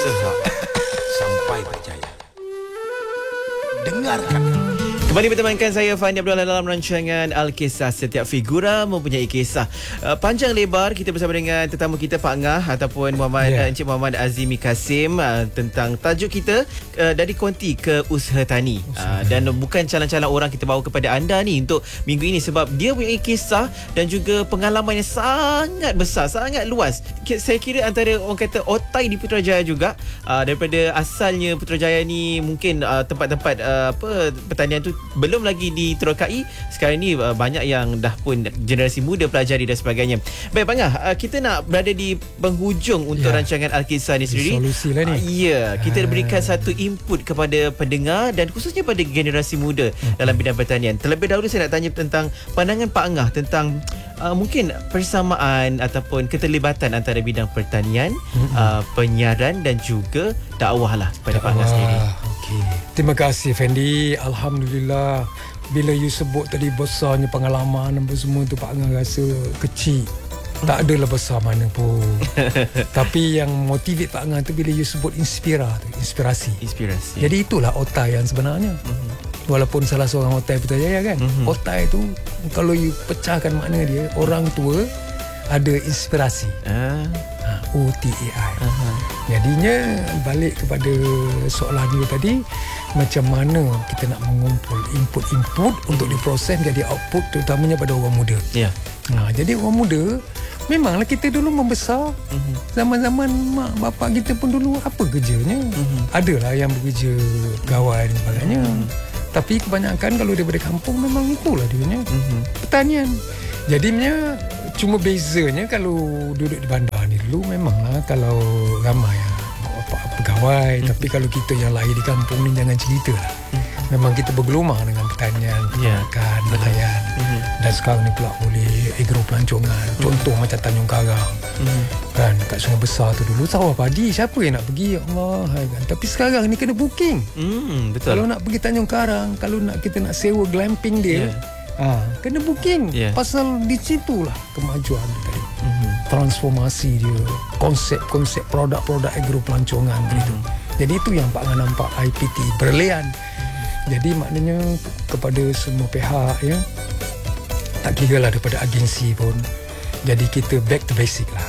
usaha sampai berjaya. Dengarkan. Kembali bertemankan saya Fandi Abdullah dalam rancangan Alkisah. Setiap figura mempunyai kisah panjang lebar. Kita bersama dengan tetamu kita Pak Ngah ataupun Encik Muhammad Azimi Kasim tentang tajuk kita dari konti ke usaha tani. Dan bukan calon-calon orang kita bawa kepada anda ni untuk minggu ini sebab dia punya kisah dan juga pengalaman yang sangat besar, sangat luas. Saya kira antara orang kata otai di Putrajaya juga. Daripada asalnya Putrajaya ni mungkin tempat-tempat pertanian tu belum lagi diterokai. Sekarang ni banyak yang dah pun generasi muda pelajari dan sebagainya. Baik Pak Ngah, kita nak berada di penghujung untuk rancangan Alkisah ni sendiri. Solusi lah ni. Kita berikan satu input kepada pendengar dan khususnya pada generasi muda dalam bidang pertanian. Terlebih dahulu saya nak tanya tentang pandangan Pak Ngah tentang mungkin persamaan ataupun keterlibatan antara bidang pertanian, penyiaran dan juga dakwah lah kepada Pak Ngah sendiri. Terima kasih Fendi. Alhamdulillah, bila you sebut tadi besarnya pengalaman apa semua tu, Pak Ngah rasa kecil. Tak adalah besar mana pun. Tapi yang motivate Pak Ngah tu bila you sebut inspirasi. Jadi itulah otai yang sebenarnya. Walaupun salah seorang otai Putrajaya kan. Otai tu kalau you pecahkan makna dia, orang tua ada inspirasi. OTAI. Jadinya balik kepada soalan you tadi, macam mana kita nak mengumpul input untuk diproses jadi output, terutamanya pada orang muda. Jadi orang muda, memanglah kita dulu membesar, zaman-zaman mak bapak kita pun dulu apa kerjanya? Adalah yang bekerja pegawai dan sebagainya. Tapi kebanyakan kalau daripada kampung memang itulah dia pertanian. Jadinya cuma bezanya kalau duduk di bandar ni dulu memanglah kalau ramai pegawai, tapi kalau kita yang lahir di kampung ni jangan cerita lah. Memang kita bergelumah dengan pertanian, peternakan, nelayan. Dan sekarang ni pula boleh agro pelancongan. Contoh macam Tanjung Karang. Kan kat Sungai Besar tu dulu sawah padi, siapa yang nak pergi, ya Allah kan. Tapi sekarang ni kena booking. Betul. Kalau nak pergi Tanjung Karang, kalau kita nak sewa glamping dia, kena booking. Pasal di situlah kemajuan dia tadi. Transformasi dia, konsep produk-produk agro pelancongan begitu. Jadi itu yang Pak Ngah nampak IPT berlian. Jadi maknanya kepada semua pihak, ya, tak kira lah daripada agensi pun. Jadi kita back to basic lah.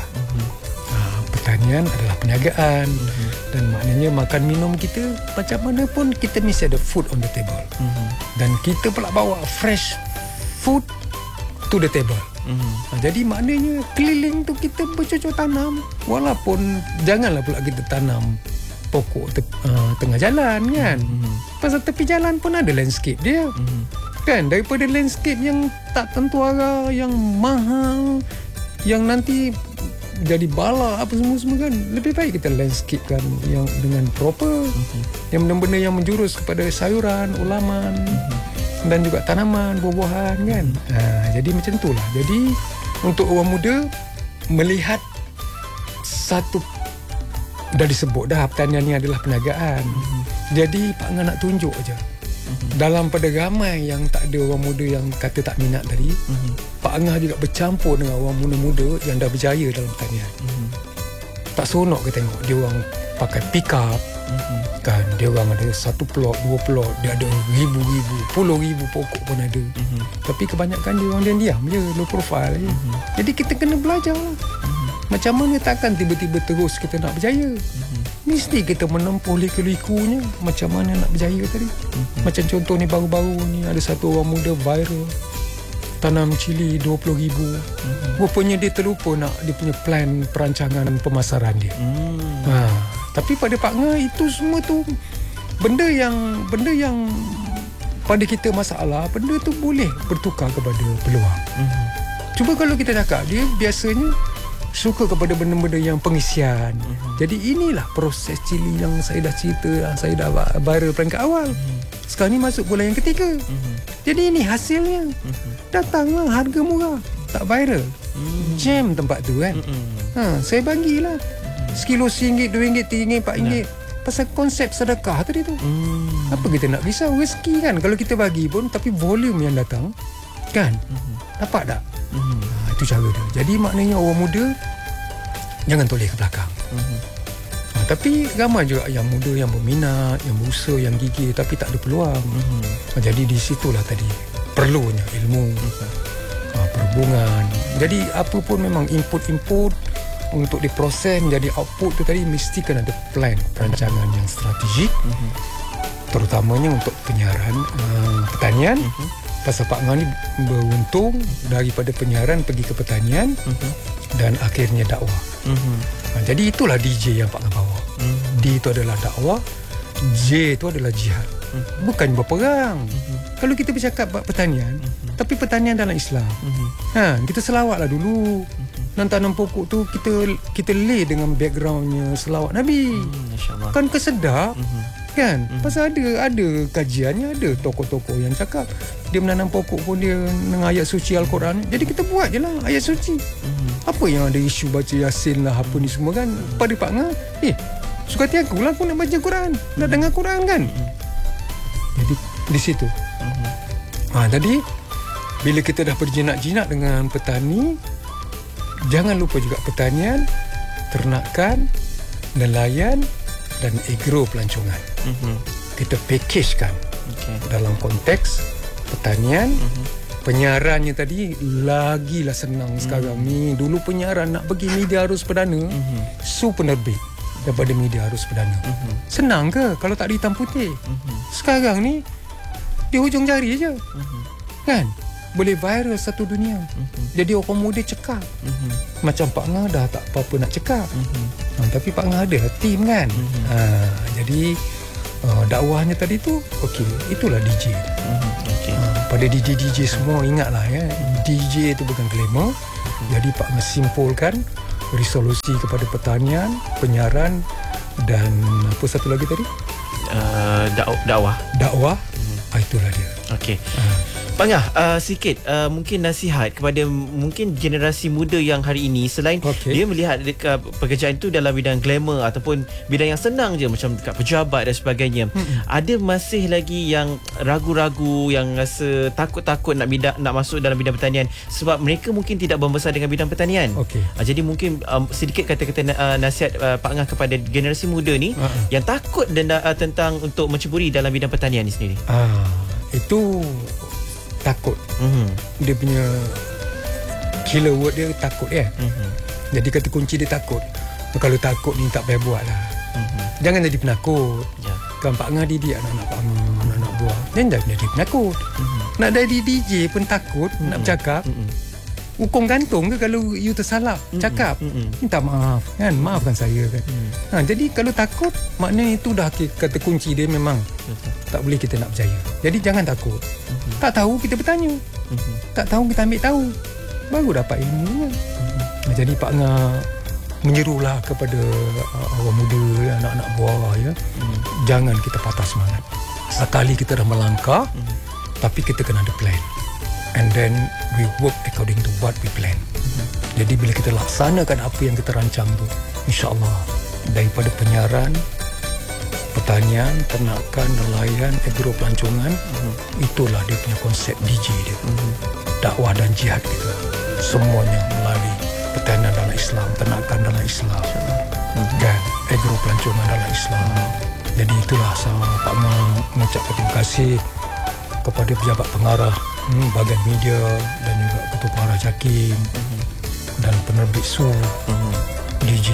Pertanian adalah perniagaan. Dan maknanya makan minum kita macam mana pun kita mesti ada food on the table. Dan kita pula bawa fresh food to the table. Jadi maknanya keliling tu kita bercocok tanam. Walaupun janganlah pula kita tanam pokok tengah jalan kan. Pasal tepi jalan pun ada landscape dia. Kan, daripada landscape yang tak tentu arah, yang mahal, yang nanti jadi bala apa semua kan, lebih baik kita landscape kan yang dengan proper, yang benda-benda yang menjurus kepada sayuran, ulaman, dan juga tanaman, buah-buahan kan. Jadi macam itulah. Jadi untuk orang muda melihat satu, dah disebut dah pertanian ni adalah perniagaan. Jadi Pak Ngah nak tunjuk aja. Dalam pada ramai yang tak ada orang muda yang kata tak minat tadi, Pak Ngah juga bercampur dengan orang muda-muda yang dah berjaya dalam pertanian. Tak seronok ke tengok dia orang pakai pick up, kan, dia orang ada 1 plot, 2 plot, dia ada ribu-ribu, puluh ribu pokok pun ada. Tapi kebanyakan dia orang diam je, low profile je. Jadi kita kena belajar lah. Macam mana takkan tiba-tiba terus kita nak berjaya. Mesti kita menempuh liku-likunya macam mana nak berjaya tadi. Macam contoh ni baru-baru ni ada satu orang muda viral tanam cili 20,000. Rupanya dia terlupa nak dia punya plan perancangan pemasaran dia. Tapi pada Pak Ngah itu semua tu benda yang pada kita masalah, benda tu boleh bertukar kepada peluang. Cuba kalau kita cakap dia biasanya suka kepada benda-benda yang pengisian. Jadi inilah proses cili yang saya dah cerita, saya dah viral peringkat awal. Sekarang ni masuk bulan yang ketiga. Jadi ini hasilnya. Datanglah harga murah, tak viral. Jam tempat tu kan. Saya bagilah sekilo RM1, RM2, RM3, RM4. Pasal konsep sedekah tadi tu. Apa kita nak risau rezeki kan, kalau kita bagi pun tapi volume yang datang kan. Dapat tak? Itu cara dia. Jadi maknanya orang muda jangan toleh ke belakang. Tapi ramai juga yang muda yang berminat, yang berusaha, yang gigih tapi tak ada peluang. Jadi di situlah tadi perlunya ilmu, perhubungan. Jadi apa pun memang input untuk diproses menjadi output tu tadi mesti kena ada plan, perancangan yang strategik. Terutamanya untuk penyiaran pertanian. Pasal Pak Ngah ni beruntung daripada penyiaran pergi ke pertanian dan akhirnya dakwah. Jadi itulah DJ yang Pak Ngah bawa. D itu adalah dakwah, J itu adalah jihad. Bukan berperang. Kalau kita bercakap pertanian, tapi pertanian dalam Islam. Kita selawatlah dulu. Dan tanam pokok tu kita lay dengan backgroundnya selawat Nabi. Kan kesedap. Kan? Pasal ada kajiannya, ada tokoh-tokoh yang cakap dia menanam pokok pun dia dengan ayat suci Al-Quran. Jadi kita buat je lah ayat suci. Apa yang ada isu baca Yasin lah apa ni semua kan. Pada Pak Ngah, suka hati aku lah, aku nak baca Quran, nak dengar Quran kan. Jadi di situ. Tadi bila kita dah berjinak-jinak dengan petani, jangan lupa juga pertanian, ternakan, nelayan dan agro pelancongan. Kita packagekan dalam konteks pertanian. Penyiarannya tadi lagilah senang sekarang ni. Dulu penyiaran nak pergi media arus perdana, su penerbit daripada media arus perdana. Senang ke kalau tak ada hitam putih? Sekarang ni di hujung jari je. Kan? Boleh viral satu dunia. Jadi orang muda cekap. Macam Pak Ngah dah tak apa-apa nak cekap. Tapi Pak Ngah ada tim kan. Jadi dakwahnya tadi tu itulah DJ. Pada DJ semua ingatlah ya, DJ itu bukan glamour. Jadi Pak Ngah simpulkan resolusi kepada pertanian, penyiaran dan apa satu lagi tadi? Dakwah. Itulah dia. Okey. Pak Ngah, sikit mungkin nasihat kepada mungkin generasi muda yang hari ini, selain dia melihat pekerjaan itu dalam bidang glamour ataupun bidang yang senang je macam dekat pejabat dan sebagainya, ada masih lagi yang ragu-ragu, yang rasa takut-takut nak masuk dalam bidang pertanian sebab mereka mungkin tidak membesar dengan bidang pertanian. Jadi mungkin sedikit kata-kata nasihat Pak Ngah kepada generasi muda ni yang takut tentang untuk menceburi dalam bidang pertanian ni sendiri. Itu takut. Dia punya killer word dia takut ya. Jadi kata kunci dia takut. Kalau takut ni tak payah buat lah. Jangan jadi penakut. Kan Pak Ngah didik anak-anak Pak Ngah, anak-anak buah. Jangan jadi penakut. Nak jadi DJ pun takut nak bercakap. Hukum gantung ke kalau you tersalah cakap? Minta maaf kan, maafkan saya kan. Jadi kalau takut maknanya itu dah kata kunci dia memang tak boleh kita nak berjaya. Jadi jangan takut. Tak tahu kita bertanya. Tak tahu kita ambil tahu. Baru dapat ilmunya. Jadi Pak Ngah menyerulah kepada orang muda, anak-anak buah ya. Jangan kita patah semangat. Sekali kita dah melangkah, tapi kita kena ada plan. And then we work according to what we plan. Jadi bila kita laksanakan apa yang kita rancang tu, insya-Allah daripada penyiaran, pertanian, ternakan, nelayan, agro pelancongan, itulah dia punya konsep DJ dia. Dakwah dan jihad kita. Semuanya melalui pertanian dalam Islam, ternakan dalam Islam, dan agro pelancongan dalam Islam. Jadi itulah sama Pak Ngah mengucapkan terima kasih kepada pejabat pengarah bahagian media dan juga ketua pengarah JAKIM dan penerbit SU, DJ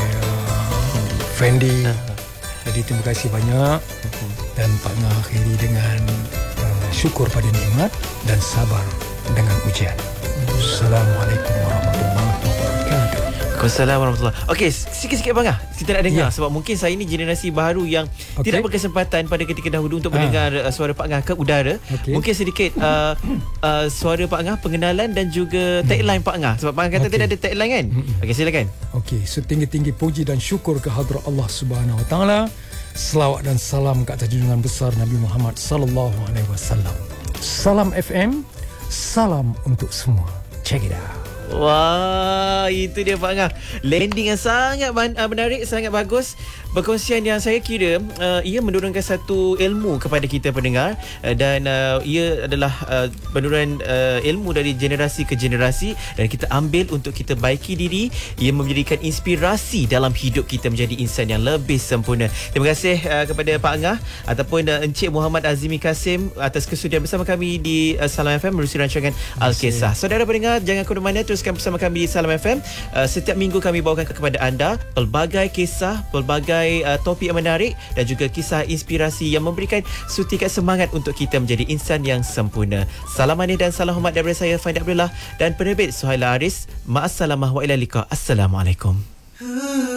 Fendi. Jadi terima kasih banyak. Dan Pak Ngah akhiri dengan syukur pada nikmat dan sabar dengan ujian. Assalamualaikum warahmatullahi wabarakatuh. Waalaikumsalam warahmatullahi. Okey, sikit-sikit Bang Ngah kita nak dengar sebab mungkin saya ni generasi baru yang tidak berkesempatan pada ketika dahulu untuk mendengar suara Pak Ngah ke udara. Mungkin sedikit suara Pak Ngah, pengenalan dan juga tagline Pak Ngah. Sebab Pak Ngah kata tidak ada tagline kan? Okey, silakan. Okey, setinggi-tinggi puji dan syukur ke hadrat Allah Subhanahu Wa Taala. Selawat dan salam ke atas junjungan besar Nabi Muhammad sallallahu alaihi wasallam. Salam FM, salam untuk semua. Check it out. Wah, itu dia Pak Ngah. Landing yang sangat menarik, sangat bagus. perkongsian yang saya kira ia menurunkan satu ilmu kepada kita pendengar, dan ia adalah penurunan ilmu dari generasi ke generasi, dan kita ambil untuk kita baiki diri. Ia menjadikan inspirasi dalam hidup kita menjadi insan yang lebih sempurna. Terima kasih kepada Pak Angah ataupun Encik Muhammad Azimi Kasim atas kesudian bersama kami di Salam FM menerusi rancangan Al-Kisah. Saudara pendengar, jangan ke mana-mana, teruskan bersama kami di Salam FM. Setiap minggu kami bawakan kepada anda pelbagai kisah, pelbagai topik yang menarik dan juga kisah inspirasi yang memberikan suntikan semangat untuk kita menjadi insan yang sempurna. Salam manis dan salam hormat daripada saya, Faiz Abdullah, dan penerbit Suhaila Aris. Ma'assalamah wa ila liqa. Assalamualaikum.